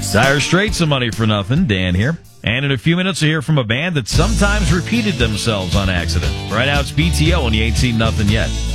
Dire Straits, Some Money for Nothing. Dan here. And in a few minutes, we'll hear from a band that sometimes repeated themselves on accident. Right now, it's BTO, and you ain't seen nothing yet.